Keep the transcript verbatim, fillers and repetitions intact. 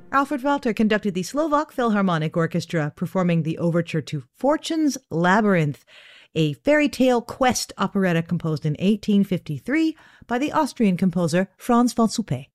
Alfred Walter conducted the Slovak Philharmonic Orchestra, performing the overture to Fortune's Labyrinth, a fairy tale quest operetta composed in eighteen fifty-three by the Austrian composer Franz von Suppé.